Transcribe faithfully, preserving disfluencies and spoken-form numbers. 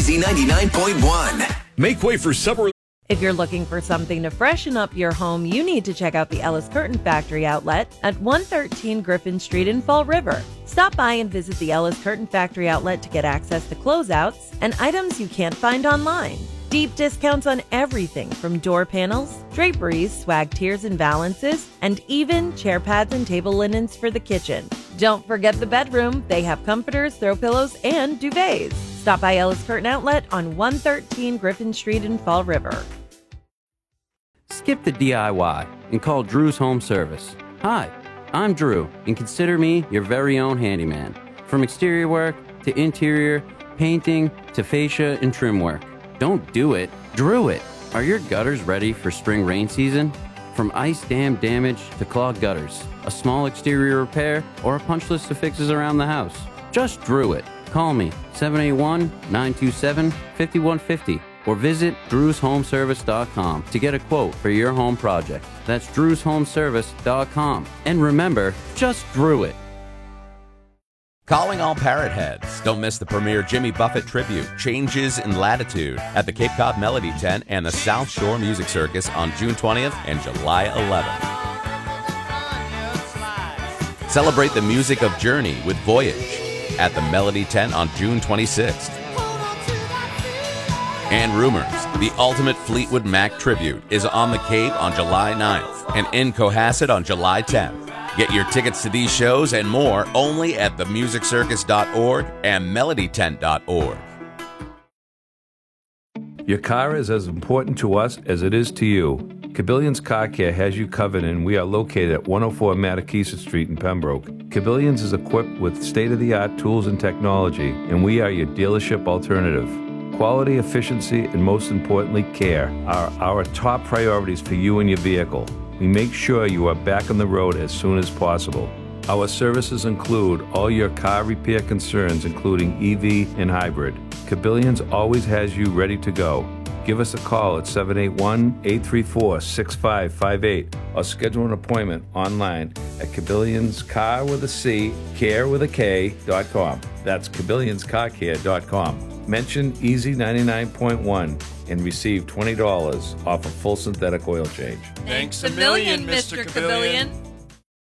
Easy ninety-nine point one. Make way for supper. If you're looking for something to freshen up your home, you need to check out the Ellis Curtain Factory outlet at one thirteen Griffin Street in Fall River. Stop by and visit the Ellis Curtain Factory outlet to get access to closeouts and items you can't find online. Deep discounts on everything from door panels, draperies, swag tiers and valances, and even chair pads and table linens for the kitchen. Don't forget the bedroom. They have comforters, throw pillows, and duvets. Stop by Ellis Curtain Outlet on one thirteen Griffin Street in Fall River. Skip the D I Y and call Drew's Home Service. Hi, I'm Drew, and consider me your very own handyman. From exterior work to interior, painting to fascia and trim work. Don't do it, Drew it. Are your gutters ready for spring rain season? From ice dam damage to clogged gutters, a small exterior repair, or a punch list of fixes around the house. Just Drew it. Call me, seven eight one, nine two seven, five one five zero, or visit drews home service dot com to get a quote for your home project. That's drews home service dot com. And remember, just Drew it. Calling all Parrot Heads. Don't miss the premier Jimmy Buffett tribute, Changes in Latitude, at the Cape Cod Melody Tent and the South Shore Music Circus on June twentieth and July eleventh. Celebrate the music of Journey with Voyage at the Melody Tent on June twenty-sixth. And Rumors, the ultimate Fleetwood Mac tribute, is on the Cape on July ninth and in Cohasset on July tenth. Get your tickets to these shows and more only at the music circus dot org and melody tent dot org. Your car is as important to us as it is to you. Cabillions Car Care has you covered, and we are located at one oh four Mattakesa Street in Pembroke. Cabillions is equipped with state-of-the-art tools and technology, and we are your dealership alternative. Quality, efficiency, and most importantly, care are our top priorities for you and your vehicle. We make sure you are back on the road as soon as possible. Our services include all your car repair concerns, including E V and hybrid. Cabillions always has you ready to go. Give us a call at seven eight one, eight three four, six five five eight or schedule an appointment online at Cabillions Car with a C, care with a K, dot com. That's Cabillions Car Care dot com. Mention Easy ninety-nine point one and receive twenty dollars off a full synthetic oil change. Thanks a million, Mister Cabillion.